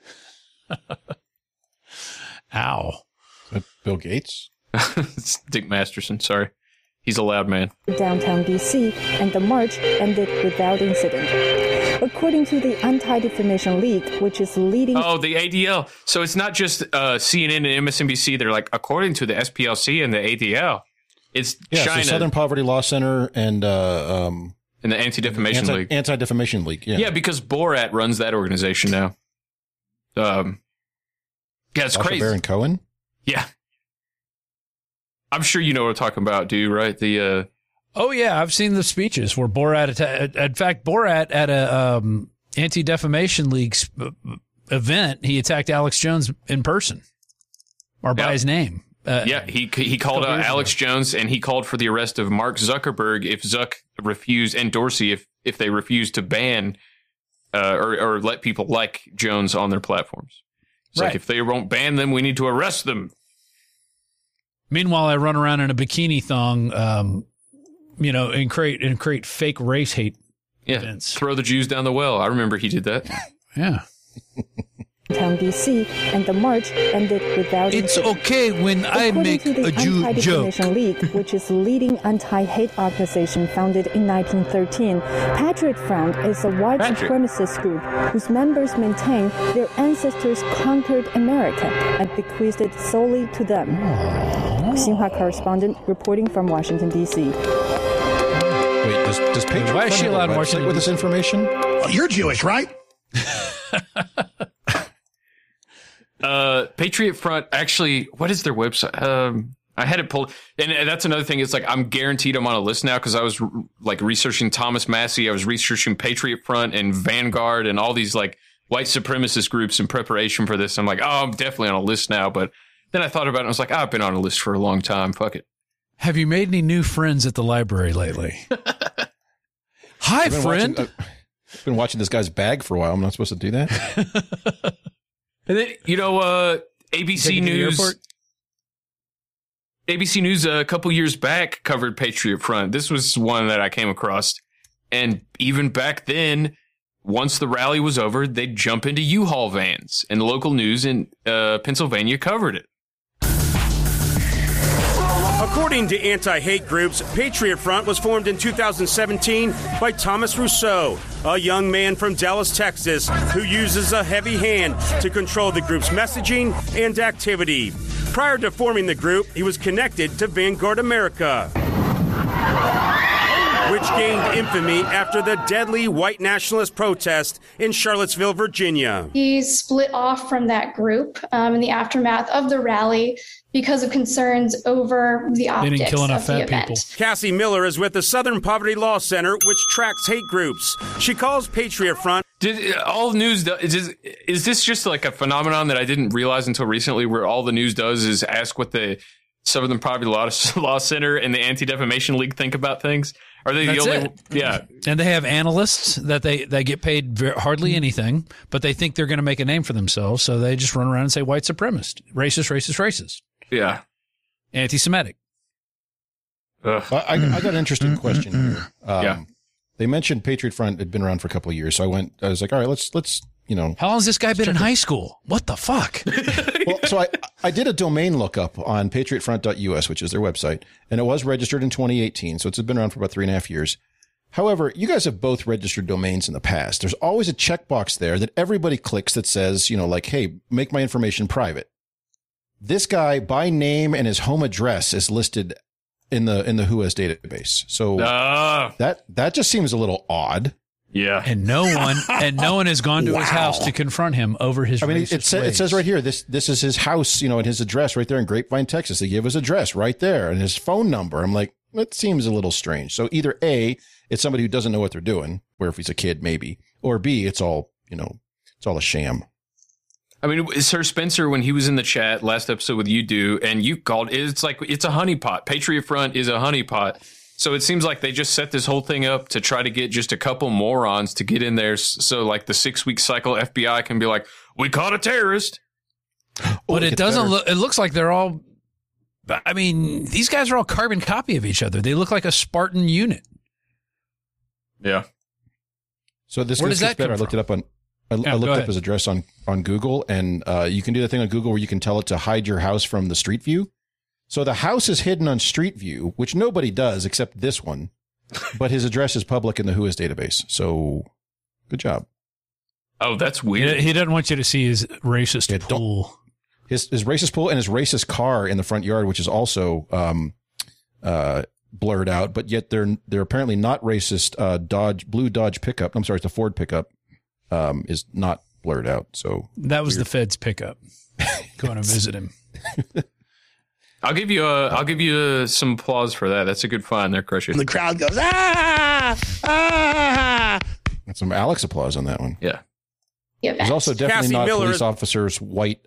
Ow. Is that Bill Gates? It's Dick Masterson. Sorry. He's a loud man. Downtown D.C., and the march ended without incident. According to the Anti-Defamation League, which is leading... Oh, the ADL. So it's not just CNN and MSNBC. They're like, according to the SPLC and the ADL, it's China. So Southern Poverty Law Center and the Anti-Defamation League. Anti-Defamation League, yeah. Yeah, because Borat runs that organization now. Yeah, it's Sacha crazy. Baron Cohen? Yeah. I'm sure you know what I'm talking about, do you, right? Oh, yeah, I've seen the speeches where Borat... in fact, Borat at a Anti-Defamation League event, he attacked Alex Jones in person or by his name. He called out Alex Jones, and he called for the arrest of Mark Zuckerberg if Zuck refused, and Dorsey if they refused to ban or let people like Jones on their platforms. It's like, if they won't ban them, we need to arrest them. Meanwhile, I run around in a bikini thong, and create fake race hate events. Throw the Jews down the well. I remember he did that. Yeah. Downtown D.C., and the march ended without It's okay when I make a Jew joke. Anti-Defamation League, which is leading anti-hate organization founded in 1913, Patriot Front is a white supremacist group whose members maintain their ancestors conquered America and bequeathed it solely to them. Xinhua correspondent reporting from Washington, D.C. Wait, does Patriot Why is she allowed more with this information? Well, you're Jewish, right? Patriot Front, actually, what is their website? I had it pulled, and that's another thing. It's like, I'm guaranteed I'm on a list now because I was like researching Thomas Massey. I was researching Patriot Front and Vanguard and all these like white supremacist groups in preparation for this. I'm like, I'm definitely on a list now. But then I thought about it and I was like, I've been on a list for a long time. Fuck it. Have you made any new friends at the library lately? Hi, friend. I've been watching this guy's bag for a while. I'm not supposed to do that. And then, ABC News a couple years back covered Patriot Front. This was one that I came across. And even back then, once the rally was over, they'd jump into U-Haul vans. And the local news in Pennsylvania covered it. According to anti-hate groups, Patriot Front was formed in 2017 by Thomas Rousseau, a young man from Dallas, Texas, who uses a heavy hand to control the group's messaging and activity. Prior to forming the group, he was connected to Vanguard America, which gained infamy after the deadly white nationalist protest in Charlottesville, Virginia. He split off from that group in the aftermath of the rally because of concerns over the optics of the event. Cassie Miller is with the Southern Poverty Law Center, which tracks hate groups. She calls Patriot Front. Is this just like a phenomenon that I didn't realize until recently, where all the news does is ask what the Southern Poverty Law Center and the Anti-Defamation League think about things? Are they the only? Yeah, and they have analysts that they get paid hardly anything, but they think they're going to make a name for themselves, so they just run around and say white supremacist, racist. Yeah, anti-Semitic. I got an interesting question here. They mentioned Patriot Front had been around for a couple of years, so I was like, all right, let's How long has this guy been in high school? What the fuck? Well, so I did a domain lookup on patriotfront.us, which is their website, and it was registered in 2018, so it's been around for about 3.5 years. However, you guys have both registered domains in the past. There's always a checkbox there that everybody clicks that says, like, hey, make my information private. This guy, by name and his home address, is listed in the WHOIS database. So that just seems a little odd. Yeah. And no one has gone to his house to confront him over his racist ways. It says right here, this is his house, and his address right there in Grapevine, Texas. They give his address right there and his phone number. I'm like, that seems a little strange. So either A, it's somebody who doesn't know what they're doing, where if he's a kid, maybe, or B, it's all a sham. I mean, Sir Spencer, when he was in the chat last episode with you, and you called it's like it's a honeypot. Patriot Front is a honeypot. So it seems like they just set this whole thing up to try to get just a couple morons to get in there. So like the 6-week cycle, FBI can be like, we caught a terrorist. But it doesn't look, it looks like they're all, I mean, these guys are all carbon copy of each other. They look like a Spartan unit. Yeah. So this gets better. I looked it up on, I looked up his address on Google, and you can do the thing on Google where you can tell it to hide your house from the Street View. So the house is hidden on Street View, which nobody does except this one, but his address is public in the WHOIS database. So good job. Oh, that's weird. He doesn't want you to see his racist pool. His racist pool and his racist car in the front yard, which is also blurred out, but yet they're apparently not racist. Blue Dodge pickup. I'm sorry, it's a Ford pickup. Is not blurred out. So that was the Fed's pickup. Going to visit him. I'll give you some applause for that. That's a good find there, Crusher. And the crowd goes, ah, ah. That's some Alex applause on that one. Yeah. There's also definitely not police officers' white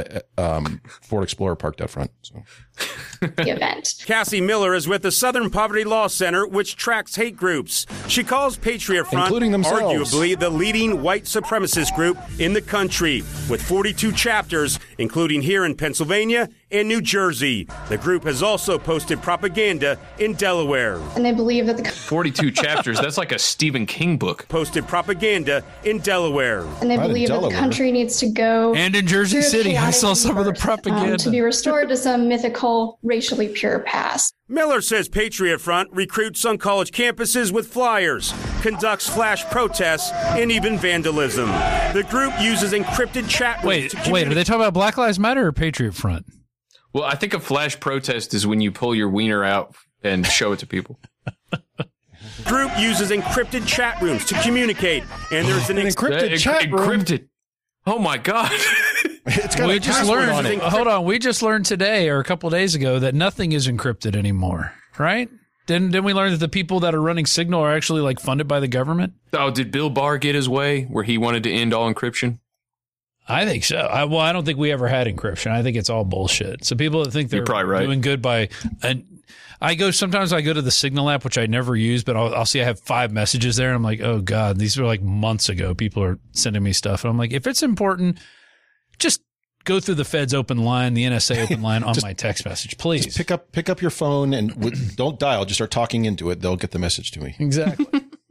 Ford Explorer parked out front. So. The event. Cassie Miller is with the Southern Poverty Law Center, which tracks hate groups. She calls Patriot Front including themselves arguably the leading white supremacist group in the country, with 42 chapters, including here in Pennsylvania and New Jersey. The group has also posted propaganda in Delaware. And they believe that the 42 chapters, that's like a Stephen King book. Posted propaganda in Delaware. And they believe that the country needs to go. And in Jersey City, I saw some of the propaganda. To be restored to some mythical, racially pure past. Miller says Patriot Front recruits on college campuses with flyers, conducts flash protests, and even vandalism. The group uses encrypted chat rooms. Wait, are they talking about Black Lives Matter or Patriot Front? Well, I think a flash protest is when you pull your wiener out and show it to people. Group uses encrypted chat rooms to communicate, and there's an encrypted chat room. Encrypted. Oh my God. We just learned. Hold on. We just learned today or a couple of days ago that nothing is encrypted anymore, right? Didn't we learn that the people that are running Signal are actually like funded by the government? Oh, did Bill Barr get his way where he wanted to end all encryption? I think so. I don't think we ever had encryption. I think it's all bullshit. So people that think they're doing good by, and sometimes I go to the Signal app, which I never use, but I'll see I have 5 messages there. And I'm like, oh God, these are like months ago. People are sending me stuff. And I'm like, if it's important, just go through the Fed's open line, the NSA open line on my text message, please. Just pick up your phone and don't dial. Just start talking into it. They'll get the message to me. Exactly.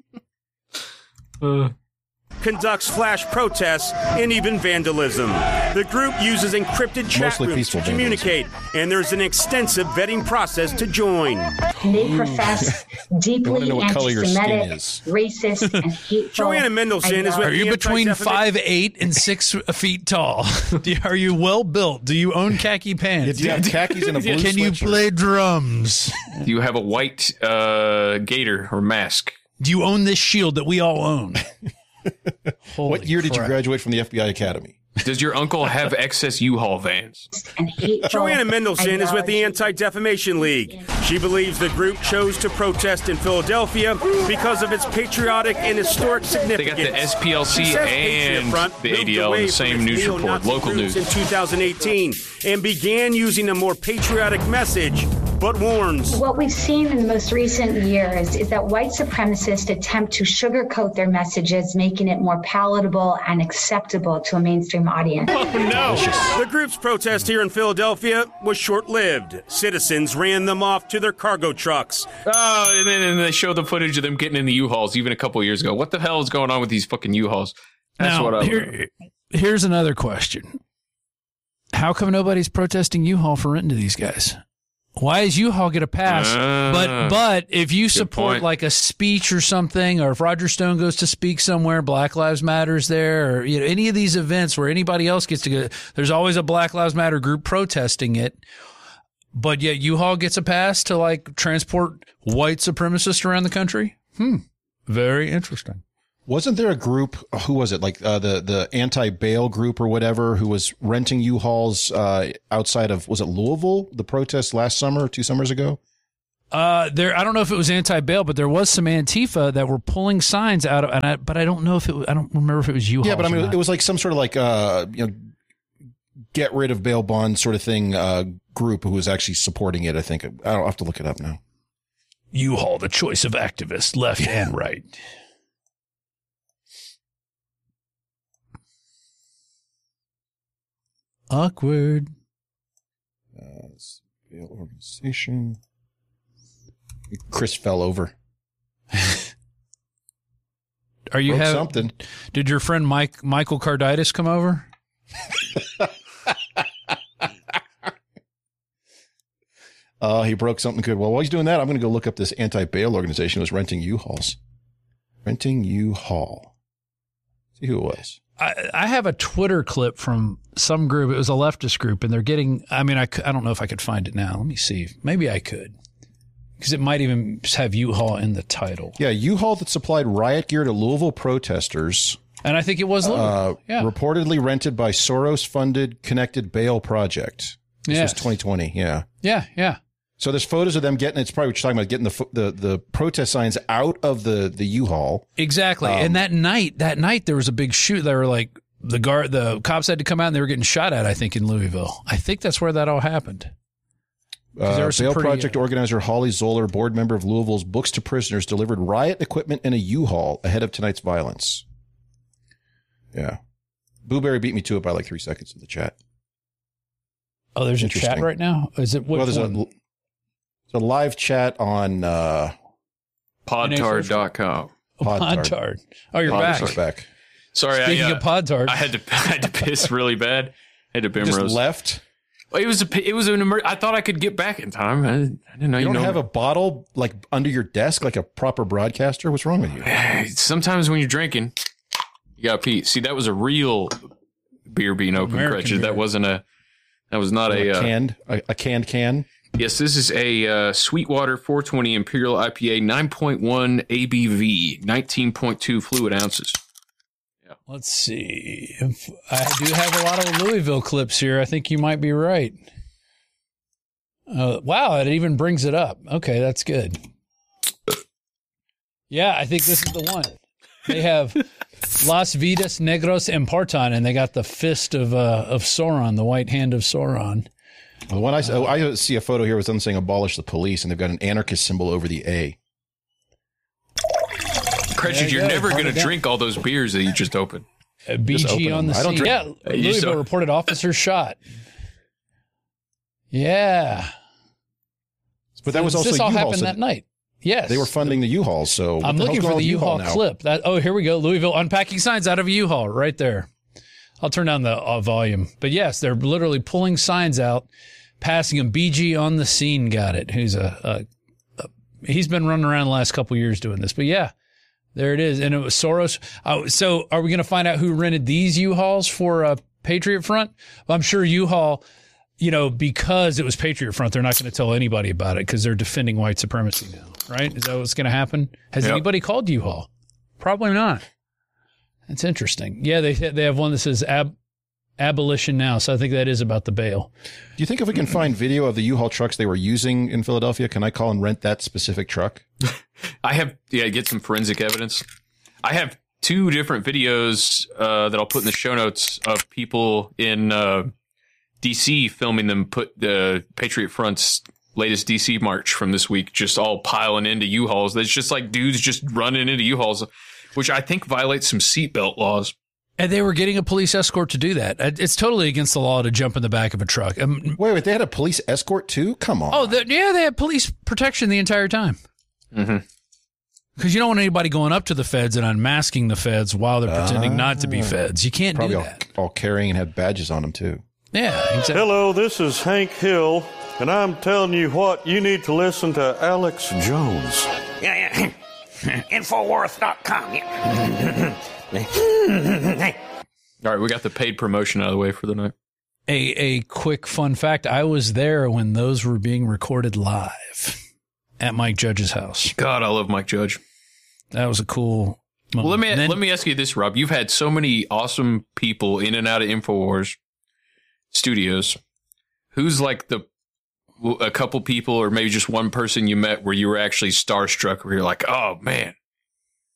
Conducts flash protests and even vandalism. The group uses encrypted chat rooms to communicate, and there's an extensive vetting process to join. They profess deeply anti-Semitic, racist, and hateful. Joanna Mendelson is with Are you between 5'8" and 6 feet tall? Are you well built? Do you own khaki pants? Do you have khakis and a blue Can you play drums? Do you have a white gaiter or mask? Do you own this shield that we all own? What year did you graduate from the FBI Academy? Does your uncle have excess U-Haul vans? Joanna Mendelson is with the Anti-Defamation League. She believes the group chose to protest in Philadelphia because of its patriotic and historic significance. They got the SPLC and the ADL in the same news report, local news. In 2018, and began using a more patriotic message, but warns. What we've seen in the most recent years is that white supremacists attempt to sugarcoat their messages, making it more palatable and acceptable to a mainstream audience. Oh, no. The group's protest here in Philadelphia was short-lived. Citizens ran them off to their cargo trucks. Oh, and then they show the footage of them getting in the U-Hauls even a couple of years ago. What the hell is going on with these fucking U-Hauls? That's now, what I here's another question. How come nobody's protesting U-Haul for renting to these guys? Why does U-Haul get a pass? But if you support like a speech or something, or if Roger Stone goes to speak somewhere, Black Lives Matter's there, or any of these events where anybody else gets to go, there's always a Black Lives Matter group protesting it. But yet U-Haul gets a pass to like transport white supremacists around the country? Very interesting. Wasn't there a group, who was it, like the anti-bail group or whatever, who was renting U-Hauls outside of, was it Louisville, the protest last summer or 2 summers ago? I don't know if it was anti-bail, but there was some Antifa that were pulling signs out of, but I don't know if it was, I don't remember if it was U-Haul. Yeah, but I mean, it was like some sort of like, get rid of bail bond sort of thing group who was actually supporting it, I think. I'll have to look it up now. U-Haul, the choice of activists, left and right. Awkward. Organization. Chris fell over. Are you having something? Did your friend Michael Carditis come over? He broke something good. Well, while he's doing that, I'm going to go look up this anti-bail organization who was renting U-Hauls. Renting U-Haul. See who it was. I have a Twitter clip from some group. It was a leftist group, and they're getting, I don't know if I could find it now. Let me see. Maybe I could. Because it might even have U-Haul in the title. Yeah, U-Haul that supplied riot gear to Louisville protesters. And I think it was Louisville. Reportedly rented by Soros-funded Connected Bail Project. This was 2020, yeah. Yeah. So there's photos of them getting, it's probably what you're talking about, getting the protest signs out of the U-Haul. Exactly. And that night there was a big shoot. They were like, the cops had to come out and they were getting shot at, I think, in Louisville. I think that's where that all happened. Bail Project organizer Holly Zoller, board member of Louisville's Books to Prisoners, delivered riot equipment in a U-Haul ahead of tonight's violence. Yeah. Booberry beat me to it by like 3 seconds in the chat. Oh, there's a chat right now? Is it what? Well, there's a live chat on podtard.com. Podtard. Oh, you're back. Sorry, speaking of Podtard, I had to piss really bad. I had to Bimrose. Just left. It was an emergency. I thought I could get back in time. I didn't know. You don't have a bottle like under your desk like a proper broadcaster? What's wrong with you? Sometimes when you're drinking, you got to pee. See, that was a real beer being open, Gretchen. That wasn't a. That was not a canned can. Yes, this is a Sweetwater 420 Imperial IPA, 9.1 ABV, 19.2 fluid ounces. Yeah. Let's see. I do have a lot of Louisville clips here. I think you might be right. Wow, it even brings it up. Okay, that's good. Yeah, I think this is the one. They have Las Vidas Negros en Parton, and they got the fist of Sauron, the white hand of Sauron. The one I see a photo here with them saying abolish the police, and they've got an anarchist symbol over the A. Gretchen, you're never going to drink all those beers that you just opened. BG on the scene. Yeah, Louisville reported officer shot. Yeah. But that was also this all U-Haul, happened that night. Yes. They were funding the U-Haul, so I'm looking for the U-Haul clip. Here we go. Louisville unpacking signs out of a U-Haul right there. I'll turn down the volume. But yes, they're literally pulling signs out, passing them. BG on the scene got it. Who's he's been running around the last couple of years doing this. But yeah, there it is. And it was Soros. So are we going to find out who rented these U-Hauls for Patriot Front? Well, I'm sure U-Haul, because it was Patriot Front, they're not going to tell anybody about it because they're defending white supremacy now, right? Is that what's going to happen? Has anybody called U-Haul? Probably not. That's interesting. Yeah, they have one that says abolition now, so I think that is about the bail. Do you think if we can find video of the U-Haul trucks they were using in Philadelphia, can I call and rent that specific truck? I have, get some forensic evidence. I have 2 different videos that I'll put in the show notes of people in D.C. filming them put the Patriot Front's latest D.C. march from this week, just all piling into U-Hauls. There's just like dudes just running into U-Hauls, which I think violates some seatbelt laws. And they were getting a police escort to do that. It's totally against the law to jump in the back of a truck. Wait, they had a police escort too? Come on. Oh, they had police protection the entire time. Mm-hmm. Because you don't want anybody going up to the feds and unmasking the feds while they're pretending not to be feds. You can't do that. All carrying and have badges on them too. Yeah, exactly. Hello, this is Hank Hill, and I'm telling you what, you need to listen to Alex Jones. Yeah. Infowars.com. All right, we got the paid promotion out of the way for the night. A quick fun fact. I was there when those were being recorded live at Mike Judge's house. God, I love Mike Judge. That was a cool moment. Well, let me ask you this, Rob. You've had so many awesome people in and out of InfoWars studios. Who's like a couple people or maybe just one person you met where you were actually starstruck, where you're like, oh, man,